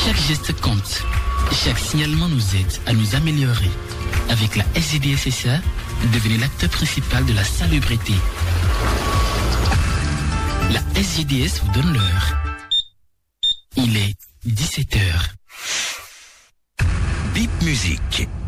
Chaque geste compte. Chaque signalement nous aide à nous améliorer. Avec la SGDSSA, devenez l'acteur principal de la salubrité. La SGDS vous donne l'heure. Il est 17h. Bip Musique.